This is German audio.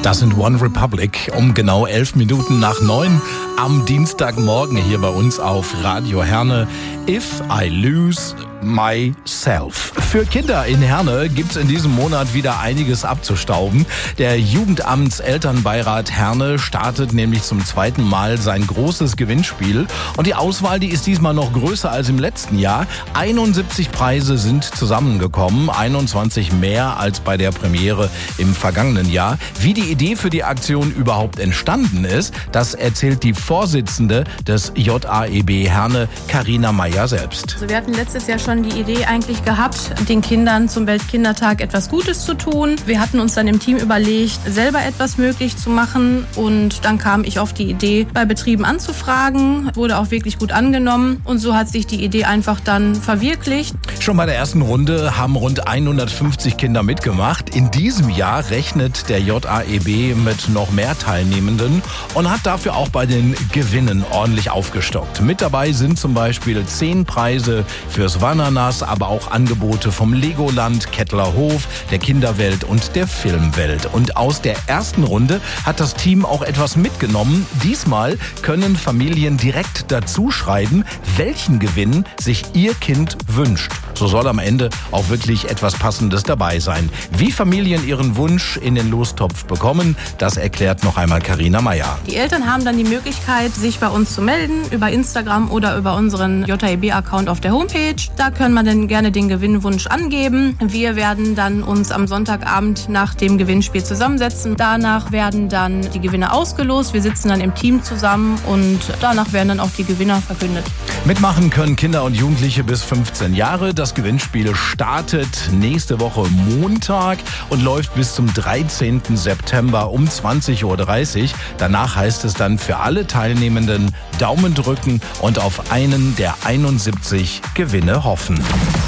Das sind One Republic um genau 11 Minuten nach 9 am Dienstagmorgen hier bei uns auf Radio Herne. If I Lose Myself. Für Kinder in Herne gibt's in diesem Monat wieder einiges abzustauben. Der Jugendamtselternbeirat Herne startet nämlich zum zweiten Mal sein großes Gewinnspiel. Und die Auswahl, die ist diesmal noch größer als im letzten Jahr. 71 Preise sind zusammengekommen, 21 mehr als bei der Premiere im vergangenen Jahr. Wie die Idee für die Aktion überhaupt entstanden ist, das erzählt die Vorsitzende des JAEB Herne, Carina Meyer selbst. Also wir hatten letztes Jahr schon die Idee eigentlich gehabt, den Kindern zum Weltkindertag etwas Gutes zu tun. Wir hatten uns dann im Team überlegt, selber etwas möglich zu machen, und dann kam ich auf die Idee, bei Betrieben anzufragen. Wurde auch wirklich gut angenommen, und so hat sich die Idee einfach dann verwirklicht. Schon bei der ersten Runde haben rund 150 Kinder mitgemacht. In diesem Jahr rechnet der JAEB mit noch mehr Teilnehmenden und hat dafür auch bei den Gewinnen ordentlich aufgestockt. Mit dabei sind zum Beispiel 10 Preise fürs Wananas, aber auch Angebote vom Legoland, Kettler Hof, der Kinderwelt und der Filmwelt. Und aus der ersten Runde hat das Team auch etwas mitgenommen. Diesmal können Familien direkt dazu schreiben, welchen Gewinn sich ihr Kind wünscht. So soll am Ende auch wirklich etwas Passendes dabei sein. Wie Familien ihren Wunsch in den Lostopf bekommen, das erklärt noch einmal Carina Meyer. Die Eltern haben dann die Möglichkeit, sich bei uns zu melden, über Instagram oder über unseren JAEB-Account auf der Homepage. Da können wir dann gerne den Gewinnwunsch angeben. Wir werden dann uns am Sonntagabend nach dem Gewinnspiel zusammensetzen. Danach werden dann die Gewinner ausgelost. Wir sitzen dann im Team zusammen, und danach werden dann auch die Gewinner verkündet. Mitmachen können Kinder und Jugendliche bis 15 Jahre. Das Gewinnspiel startet nächste Woche Montag und läuft bis zum 13. September um 20:30 Uhr. Danach heißt es dann für alle Teilnehmenden Daumen drücken und auf einen der 71 Gewinne hoffen.